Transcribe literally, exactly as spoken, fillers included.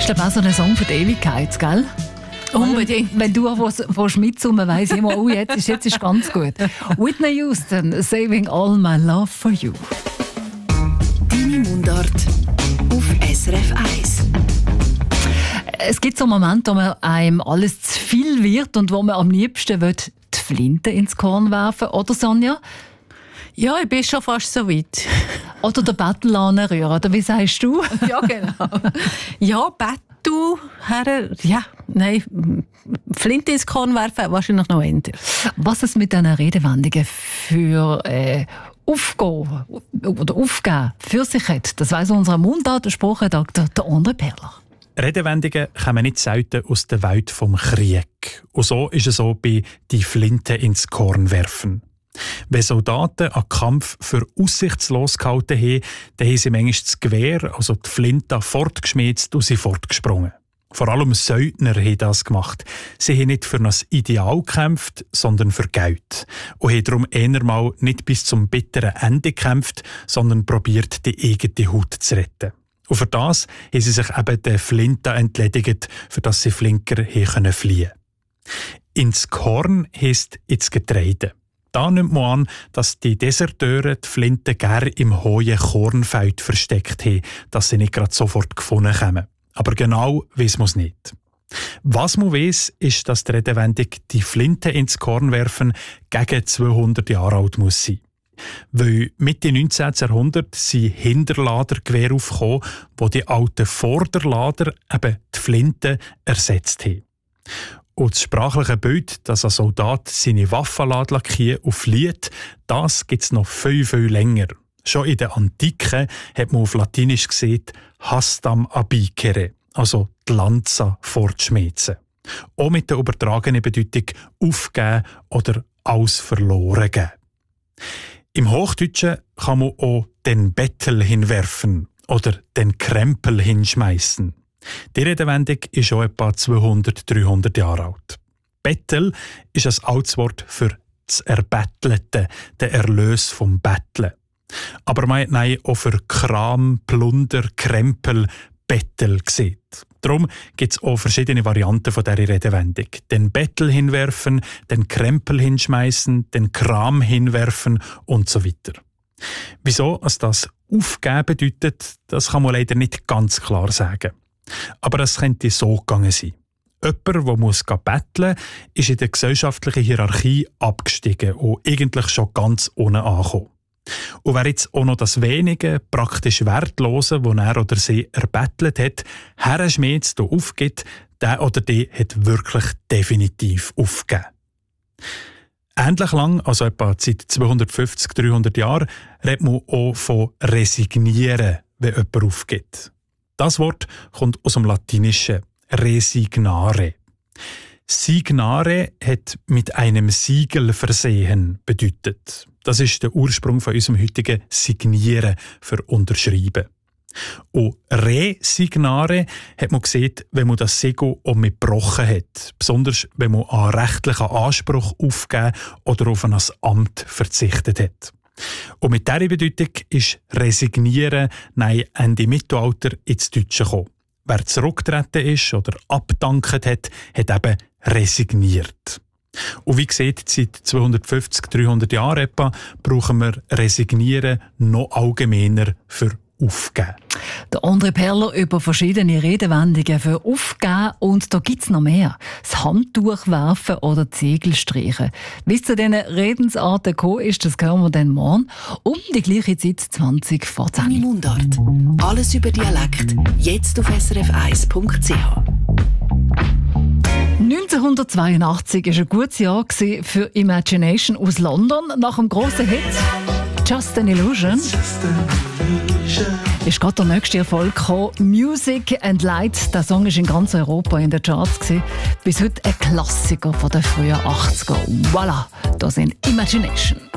Ist glaube auch so ein Song für die Ewigkeit, gell? Unbedingt. Wenn du was mitsummen, weiss ich immer, oh, jetzt ist, jetzt ist ganz gut. Whitney Houston, Saving All My Love for You. Deine Mundart auf S R F eins. Es gibt so Momente, wo man einem alles zu viel wird und wo man am liebsten will, die Flinte ins Korn werfen, oder Sonja? Ja, ich bin schon fast so weit. Oder den Bettel anrühren, oder wie sagst du? Ja, genau. Ja, Bettel, Herren, ja, nein, Flinte ins Korn werfen, wahrscheinlich noch eher. Was es mit diesen Redewendungen für äh, Aufgehen oder Aufgeben für sich hat, das weiss unser Mundartensprachredakteur, der André Perler. Redewendungen kommen nicht selten aus der Welt vom Krieg. Und so ist es auch bei «die Flinte ins Korn werfen». Wenn Soldaten einen Kampf für aussichtslos gehalten haben, dann haben sie manchmal das Gewehr, also die Flinte, fortgeschmiert und sind fortgesprungen. Vor allem Söldner haben das gemacht. Sie haben nicht für ein Ideal gekämpft, sondern für Geld. Und haben darum eher mal nicht bis zum bitteren Ende gekämpft, sondern probiert, die eigene Haut zu retten. Und für das haben sie sich eben der Flinte entledigt, für das sie flinker haben fliehen können. Ins Korn heisst ins Getreide. Da nimmt man an, dass die Deserteure die Flinte gerne im hohen Kornfeld versteckt haben, dass sie nicht gerade sofort gefunden kommen. Aber genau weiss man es nicht. Was man weiss, ist, dass die Redewendung «die Flinte ins Korn werfen» gegen zweihundert Jahre alt muss sein. Weil Mitte neunzehnten Jahrhundert sind Hinterladergewehre aufgekommen, die die alten Vorderlader, eben die Flinte, ersetzt haben. Und das sprachliche Bild, dass ein Soldat seine Waffen lackiert und flieht, das gibt es noch viel, viel länger. Schon in der Antike hat man auf Latinisch gesagt «hastam abicere», also die Lanze fortschmeißen. Auch mit der übertragenen Bedeutung «aufgeben» oder «alles verloren geben». Im Hochdeutschen kann man auch «den Bettel hinwerfen» oder «den Krempel hinschmeißen». Die Redewendung ist schon etwa zweihundert, dreihundert Jahre alt. Bettel ist ein altes Wort für das Erbettelte, der Erlös vom Betteln. Aber man hat nein auch für Kram, Plunder, Krempel, Bettel gesehen. Darum gibt es auch verschiedene Varianten von dieser Redewendung. Den Bettel hinwerfen, den Krempel hinschmeißen, den Kram hinwerfen und so weiter. Wieso es das Aufgeben bedeutet, das kann man leider nicht ganz klar sagen. Aber es könnte so gegangen sein. Jemand, der muss betteln muss, ist in der gesellschaftlichen Hierarchie abgestiegen und eigentlich schon ganz unten angekommen. Und wer jetzt auch noch das Wenige, praktisch Wertlose, das er oder sie erbettelt hat, herschmiert und aufgibt, der oder die hat wirklich definitiv aufgegeben. Ähnlich lang, also etwa seit zweihundertfünfzig, dreihundert Jahren, redet man auch von resignieren, wenn jemand aufgibt. Das Wort kommt aus dem Latinischen resignare. Signare hat mit einem Siegel versehen bedeutet. Das ist der Ursprung von unserem heutigen Signieren für Unterschreiben. Und resignare hat man gesehen, wenn man das Siegel auch mitgebrochen hat. Besonders wenn man an rechtlichen Anspruch aufgegeben oder auf ein Amt verzichtet hat. Und mit dieser Bedeutung ist resignieren nein, Ende Mittelalter ins Deutsche gekommen. Wer zurückgetreten ist oder abgedankt hat, hat eben resigniert. Und wie gesagt, seit zweihundertfünfzig, dreihundert Jahren etwa brauchen wir resignieren noch allgemeiner für aufgeben. Der André Perler über verschiedene Redewendungen für aufgeben und da gibt es noch mehr. Das Handtuch werfen oder Zegel streichen. Wie es zu diesen Redensarten gekommen ist, das hören wir dann morgen um die gleiche Zeit zwanzig vor zehn. Deine Mundart. Alles über Dialekt. Jetzt auf s r f eins punkt c h. neunzehnhundertzweiundachtzig war ein gutes Jahr für Imagination aus London. Nach dem grossen Hit «Just an Illusion» ist gerade der nächste Erfolg gekommen. «Music and Light». Der Song war in ganz Europa in den Charts. Bis heute ein Klassiker von den frühen achtziger. Voilà, da sind Imagination.